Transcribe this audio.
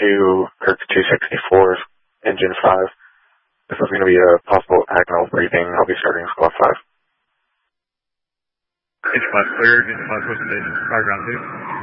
to Kirk 264, Engine 5. This is going to be a possible Agnel briefing. I'll be starting Squawk 5. Engine 5 cleared. Engine 5 push station. Fire ground 2.